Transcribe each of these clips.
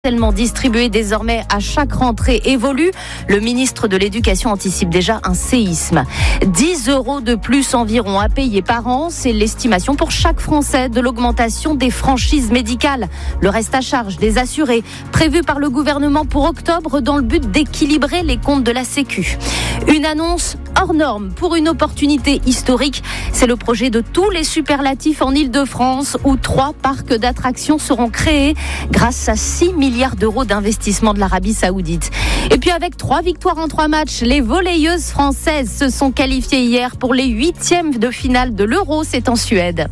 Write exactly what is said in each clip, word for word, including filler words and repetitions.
Tellement distribué désormais à chaque rentrée évolue. Le ministre de l'Éducation anticipe déjà un séisme. dix euros de plus environ à payer par an, c'est l'estimation pour chaque Français de l'augmentation des franchises médicales. Le reste à charge des assurés, prévu par le gouvernement pour octobre dans le but d'équilibrer les comptes de la Sécu. Une annonce hors norme pour une opportunité historique. C'est le projet de tous les superlatifs en Île-de-France où trois parcs d'attractions seront créés grâce à six milliards d'euros d'investissement de l'Arabie Saoudite. Et puis avec trois victoires en trois matchs, les volleyeuses françaises se sont qualifiées hier pour les huitièmes de finale de l'Euro, c'est en Suède.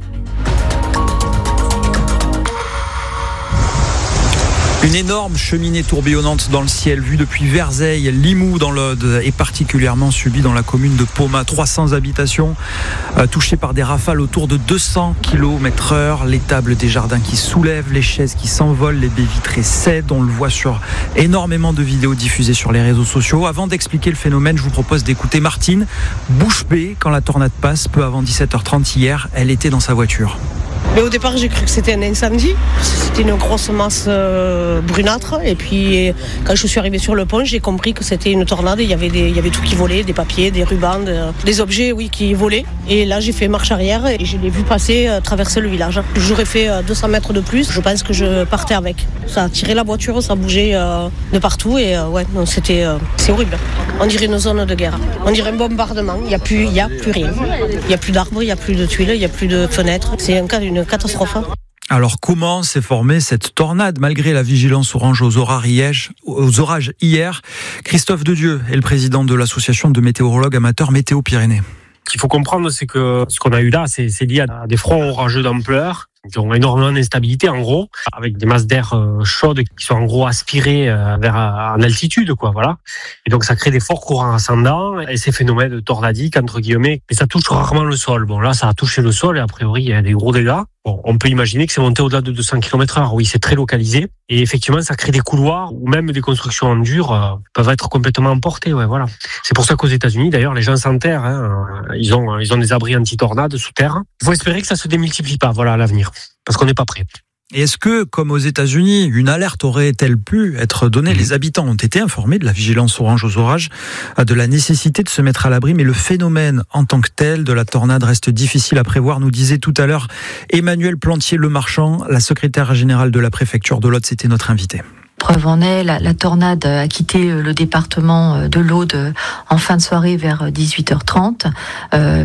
Une énorme cheminée tourbillonnante dans le ciel, vue depuis Verzeil, Limoux dans l'Aude, et particulièrement subie dans la commune de Pomat. trois cents habitations euh, touchées par des rafales autour de deux cents kilomètres heure. Les tables des jardins qui soulèvent, les chaises qui s'envolent, les baies vitrées cèdent. On le voit sur énormément de vidéos diffusées sur les réseaux sociaux. Avant d'expliquer le phénomène, je vous propose d'écouter Martine, bouche bée quand la tornade passe, peu avant dix-sept heures trente hier. Elle était dans sa voiture. Mais au départ, j'ai cru que c'était un incendie. C'était une grosse masse euh, brunâtre. Et puis, quand je suis arrivée sur le pont, j'ai compris que c'était une tornade. Il y avait, des, il y avait tout qui volait, des papiers, des rubans, de, des objets oui, qui volaient. Et là, j'ai fait marche arrière et je l'ai vu passer, euh, traverser le village. J'aurais fait euh, deux cents mètres de plus. Je pense que je partais avec. Ça a tiré la voiture, ça bougeait euh, de partout. Et euh, ouais, non, c'était, euh, c'est horrible. On dirait une zone de guerre. On dirait un bombardement. Il n'y a plus, il y a plus rien. Il n'y a plus d'arbres, il n'y a plus de tuiles, il n'y a plus de fenêtres. C'est un cas d'une catastrophe. Alors comment s'est formée cette tornade malgré la vigilance orange aux orages, aux orages hier? Christophe Dedieu est le président de l'association de météorologues amateurs Météo Pyrénées. Ce qu'il faut comprendre, c'est que ce qu'on a eu là, c'est, c'est lié à des fronts orageux d'ampleur qui ont énormément d'instabilité, en gros, avec des masses d'air euh, chaudes qui sont en gros aspirées euh, vers euh, en altitude, quoi, voilà. Et donc ça crée des forts courants ascendants et ces phénomènes tornadiques entre guillemets. Mais ça touche rarement le sol. Bon, là, ça a touché le sol et a priori il y a des gros dégâts. Bon, on peut imaginer que c'est monté au-delà de deux cents kilomètres heure. Oui, c'est très localisé. Et effectivement, ça crée des couloirs ou même des constructions en dur euh, peuvent être complètement emportées. Ouais, voilà. C'est pour ça qu'aux États-Unis, d'ailleurs, les gens s'enterrent. Hein, ils ont, ils ont des abris anti-tornades sous terre. Il faut espérer que ça se démultiplie pas. Voilà, à l'avenir, parce qu'on n'est pas prêt. Et est-ce que, comme aux États-Unis, une alerte aurait-elle pu être donnée? Les habitants ont été informés de la vigilance orange aux orages, de la nécessité de se mettre à l'abri, mais le phénomène en tant que tel de la tornade reste difficile à prévoir, nous disait tout à l'heure Emmanuel Plantier-Lemarchand, la secrétaire générale de la préfecture de l'Aude, c'était notre invité. Preuve en est, la, la tornade a quitté le département de l'Aude en fin de soirée vers dix-huit heures trente. Euh,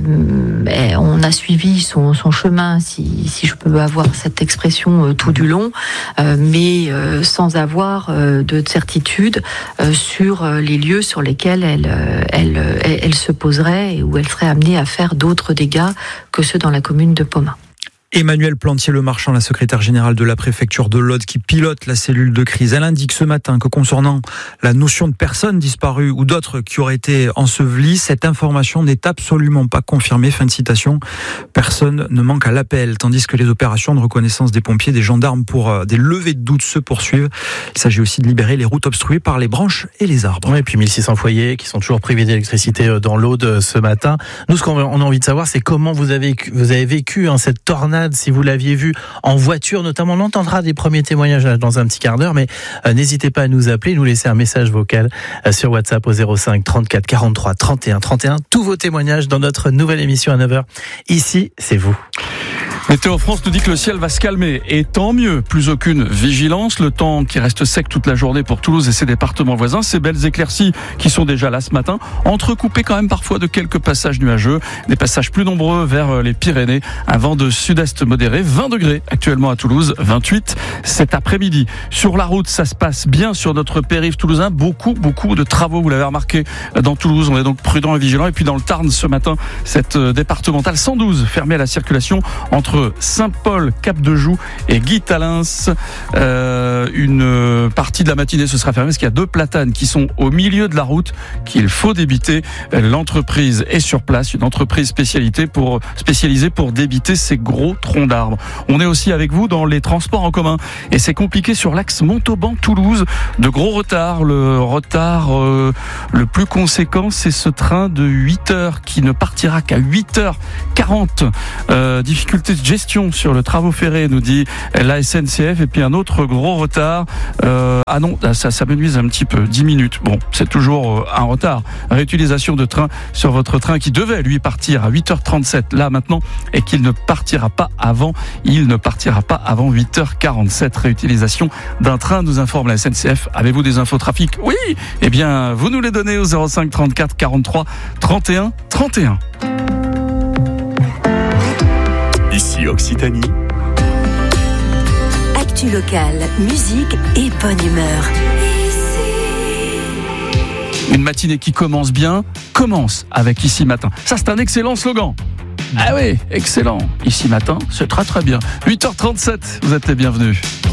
on a suivi son, son chemin, si, si je peux avoir cette expression, tout du long, euh, mais euh, sans avoir euh, de certitude euh, sur les lieux sur lesquels elle, elle, elle, elle se poserait et où elle serait amenée à faire d'autres dégâts que ceux dans la commune de Pomat. Emmanuel Plantier-Lemarchand, la secrétaire générale de la préfecture de l'Aude, qui pilote la cellule de crise. Elle indique ce matin que concernant la notion de personnes disparues ou d'autres qui auraient été ensevelies, cette information n'est absolument pas confirmée. Fin de citation. Personne ne manque à l'appel, tandis que les opérations de reconnaissance des pompiers, des gendarmes pour des levées de doute se poursuivent. Il s'agit aussi de libérer les routes obstruées par les branches et les arbres. Et puis mille six cents foyers qui sont toujours privés d'électricité dans l'Aude ce matin. Nous, ce qu'on a envie de savoir, c'est comment vous avez, vous avez vécu hein, cette tornade. Si vous l'aviez vu en voiture, notamment, on entendra des premiers témoignages dans un petit quart d'heure, mais euh, n'hésitez pas à nous appeler, nous laisser un message vocal euh, sur WhatsApp au zéro cinq trente-quatre quarante-trois trente et un trente et un. Tous vos témoignages dans notre nouvelle émission à neuf heures. Ici, c'est vous. Météo France nous dit que le ciel va se calmer et tant mieux, plus aucune vigilance, le temps qui reste sec toute la journée pour Toulouse et ses départements voisins, ces belles éclaircies qui sont déjà là ce matin, entrecoupées quand même parfois de quelques passages nuageux, des passages plus nombreux vers les Pyrénées, un vent de sud-est modéré, vingt degrés actuellement à Toulouse, vingt-huit cet après-midi. Sur la route, ça se passe bien sur notre périph' toulousain, beaucoup, beaucoup de travaux, vous l'avez remarqué dans Toulouse, on est donc prudent et vigilant, et puis dans le Tarn ce matin, cette départementale cent douze fermée à la circulation entre Saint-Paul, Cap-de-Joux et Guy-Talens. Euh, une partie de la matinée se sera fermée parce qu'il y a deux platanes qui sont au milieu de la route qu'il faut débiter. L'entreprise est sur place, une entreprise spécialité pour, spécialisée pour débiter ces gros troncs d'arbres. On est aussi avec vous dans les transports en commun et c'est compliqué sur l'axe Montauban-Toulouse. De gros retards. Le retard euh, le plus conséquent, c'est ce train de huit heures qui ne partira qu'à huit heures quarante. Euh, difficulté congestion sur le travaux ferré, nous dit la S N C F. Et puis un autre gros retard. Euh, ah non, ça, ça m'énuise un petit peu. dix minutes. Bon, c'est toujours un retard. Réutilisation de train sur votre train qui devait lui partir à huit heures trente-sept là maintenant et qu'il ne partira pas avant. Il ne partira pas avant huit heures quarante-sept. Réutilisation d'un train, nous informe la S N C F. Avez-vous des infos trafic? Oui. Eh bien, vous nous les donnez au zéro cinq trente-quatre quarante-trois trente et un trente et un. Ici Occitanie. Actu locale, musique et bonne humeur. Une matinée qui commence bien, commence avec Ici Matin. Ça, c'est un excellent slogan. Ah oui, excellent. Ici Matin, c'est très très bien. huit heures trente-sept, vous êtes les bienvenus.